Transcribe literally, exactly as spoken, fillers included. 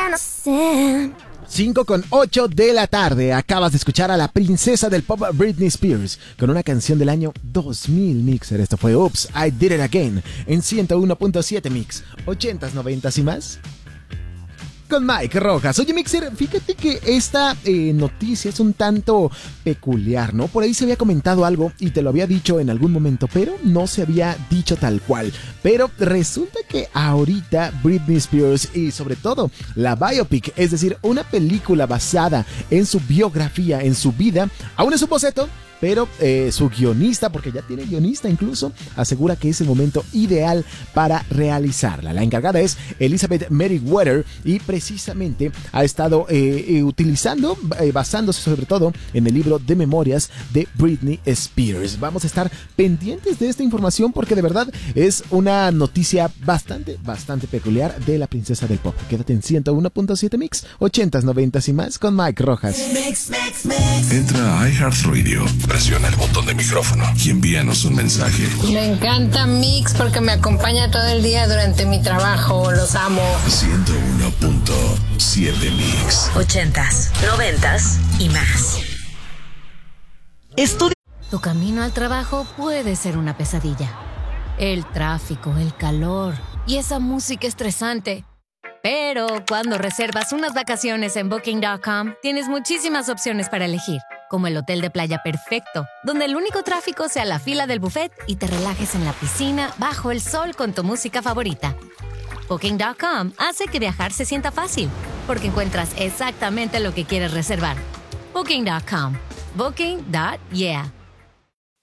no sé. cinco con ocho de la tarde. Acabas de escuchar a la princesa del pop Britney Spears con una canción del año dos mil, Mixer. Esto fue Oops, I Did It Again en ciento uno punto siete Mix. ochentas, noventas y más con Mike Rojas. Oye, Mixer, fíjate que esta eh, noticia es un tanto peculiar, ¿no? Por ahí se había comentado algo y te lo había dicho en algún momento, pero no se había dicho tal cual. Pero resulta que ahorita Britney Spears y sobre todo la biopic, es decir, una película basada en su biografía, en su vida, aún es un boceto, pero eh, su guionista, porque ya tiene guionista incluso, asegura que es el momento ideal para realizarla. La encargada es Elizabeth Meriwether y precisamente ha estado eh, eh, utilizando, eh, basándose sobre todo en el libro de memorias de Britney Spears. Vamos a estar pendientes de esta información porque de verdad es una noticia bastante, bastante peculiar de la princesa del pop. Quédate en ciento uno punto siete Mix, ochentas, noventas y más con Mike Rojas. Mix, mix, mix. Entra a iHeartRadio. Presiona el botón de micrófono y envíanos un mensaje. Me encanta Mix porque me acompaña todo el día durante mi trabajo. Los amo. ciento uno punto siete Mix. Ochentas, noventas y más. Estudia. Tu camino al trabajo puede ser una pesadilla. El tráfico, el calor y esa música estresante. Pero cuando reservas unas vacaciones en Booking punto com, tienes muchísimas opciones para elegir. Como el hotel de playa perfecto, donde el único tráfico sea la fila del buffet y te relajes en la piscina bajo el sol con tu música favorita. Booking punto com hace que viajar se sienta fácil, porque encuentras exactamente lo que quieres reservar. Booking punto com. Booking. Yeah.